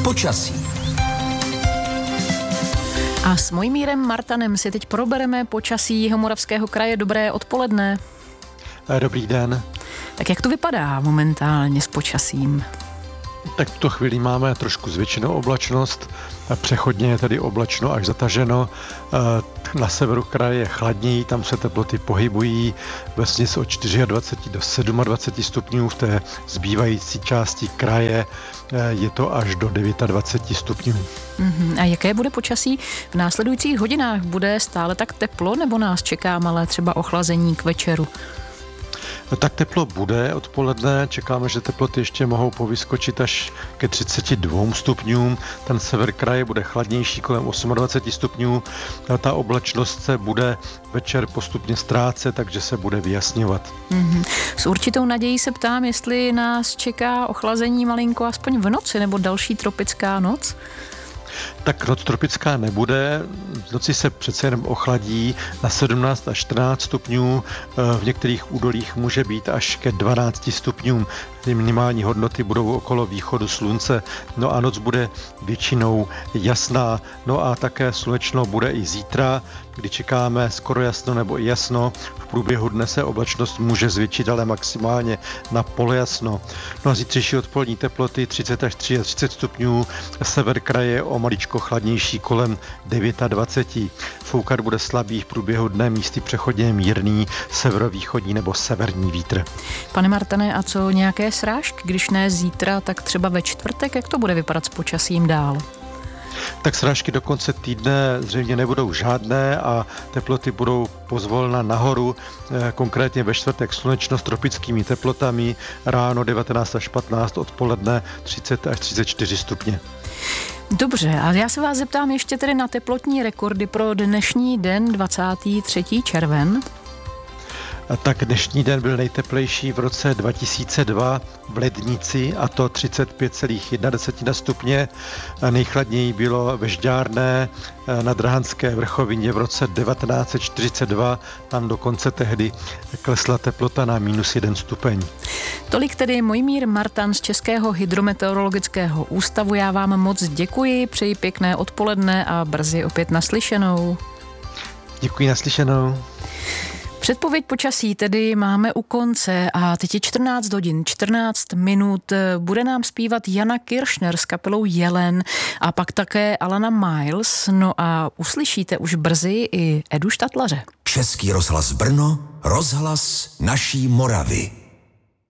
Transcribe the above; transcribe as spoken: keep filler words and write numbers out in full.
Počasí. A s Mojmírem Martanem si teď probereme počasí Jihomoravského kraje. Dobré odpoledne. Dobrý den. Tak jak to vypadá momentálně s počasím? Tak v tuto chvíli máme trošku zvětšenou oblačnost, přechodně je tady oblačno až zataženo. Na severu kraje je chladněji, tam se teploty pohybují vesměs od dvacet čtyři do dvacet sedm stupňů, v té zbývající části kraje je to až do dvacet devět stupňů. Uhum. A jaké bude počasí v následujících hodinách? Bude stále tak teplo, nebo nás čeká malé třeba ochlazení k večeru? No tak teplo bude odpoledne, čekáme, že teploty ještě mohou povyskočit až ke třiceti dvěma stupňům. Ten sever kraje bude chladnější kolem dvacet osm stupňů. A ta oblačnost se bude večer postupně ztrácet, takže se bude vyjasňovat. Mm-hmm. S určitou nadějí se ptám, jestli nás čeká ochlazení malinko aspoň v noci nebo další tropická noc? Tak noc tropická nebude, v noci se přece jenom ochladí na sedmnáct až čtrnáct stupňů, v některých údolích může být až ke dvanácti stupňům. Ty minimální hodnoty budou okolo východu slunce, no a noc bude většinou jasná, no a také slunečno bude i zítra, kdy čekáme skoro jasno nebo i jasno. V průběhu dne se oblačnost může zvětšit, ale maximálně na polojasno. No a zítřejší odpolední teploty třicet až třicet tři stupňů, sever kraje o maličko chladnější kolem dvacet devět. Foukat bude slabý v průběhu dne, místy přechodně mírný severovýchodní nebo severní vítr. Pane Martane, a co nějaké srážky, když ne zítra, tak třeba ve čtvrtek, jak to bude vypadat s počasím dál? Tak srážky do konce týdne zřejmě nebudou žádné a teploty budou pozvolna nahoru, konkrétně ve čtvrtek slunečno s tropickými teplotami, ráno devatenáct až patnáct, odpoledne třicet až třicet čtyři stupně. Dobře, a já se vás zeptám ještě tedy na teplotní rekordy pro dnešní den dvacátého třetího června. Tak dnešní den byl nejteplejší v roce dva tisíce dva v Lednici, a to třicet pět celá jedna stupně. Nejchladněji bylo ve Žďárné na Drahanské vrchovině v roce devatenáct set čtyřicet dva. Tam dokonce tehdy klesla teplota na minus jeden stupeň. Tolik tedy Mojmír Martan z Českého hydrometeorologického ústavu. Já vám moc děkuji, přeji pěkné odpoledne a brzy opět naslyšenou. Děkuji, naslyšenou. Předpověď počasí tedy máme u konce a teď je čtrnáct hodin, čtrnáct minut. Bude nám zpívat Jana Kiršner s kapelou Jelen a pak také Alana Miles. No a uslyšíte už brzy i Edu Štatlaře. Český rozhlas Brno, rozhlas naší Moravy.